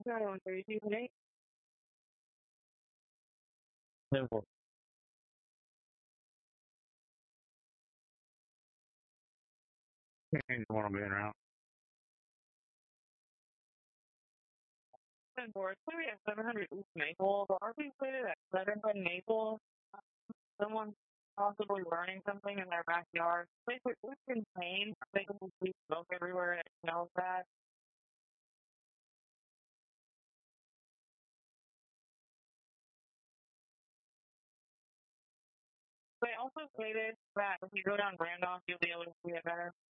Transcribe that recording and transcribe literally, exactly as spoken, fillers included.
Zero three two eight. Liverpool. He's the one I'm being around. Ten four. So we have seven hundred East Maple. The R P slated at seven hundred Maple. Someone possibly burning something in their backyard. They put it's insane. They can see smoke everywhere and it smells bad. They also stated that if you go down Randolph, you'll be able to see it better.